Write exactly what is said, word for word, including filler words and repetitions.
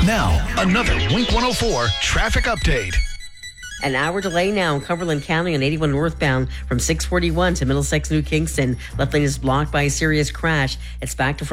Now, another Wink one oh four traffic update. An hour delay now in Cumberland County on eighty-one northbound from six forty-one to Middlesex New Kingston. Left lane is blocked by a serious crash. It's back to front.